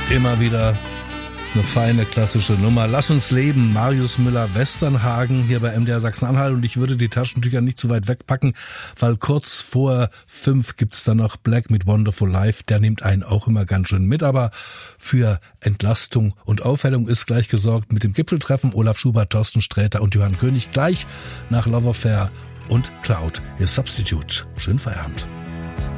Immer wieder eine feine klassische Nummer. Lass uns leben, Marius Müller-Westernhagen hier bei MDR Sachsen-Anhalt. Und ich würde die Taschentücher nicht zu weit wegpacken, weil kurz vor 5 gibt's dann noch Black mit Wonderful Life. Der nimmt einen auch immer ganz schön mit. Aber für Entlastung und Aufhellung ist gleich gesorgt mit dem Gipfeltreffen. Olaf Schubert, Thorsten Sträter und Johann König gleich nach Love Affair und Cloud, ihr Substitute. Schönen Feierabend.